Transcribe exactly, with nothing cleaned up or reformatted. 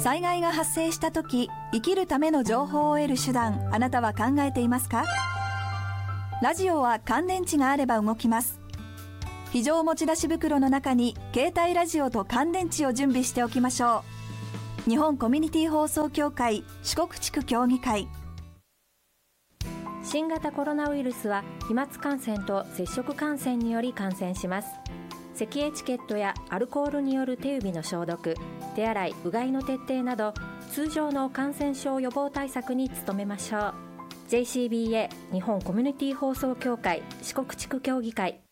災害が発生したとき、生きるための情報を得る手段、あなたは考えていますか？ラジオは乾電池があれば動きます。非常持ち出し袋の中に携帯ラジオと乾電池を準備しておきましょう。日本コミュニティ放送協会四国地区協議会。 新型コロナウイルスは飛沫感染と接触感染により感染します。咳エチケットやアルコールによる手指の消毒、手洗い、うがいの徹底など通常の感染症予防対策に努めましょう。 ジェイシービーエー 日本コミュニティ放送協会四国地区協議会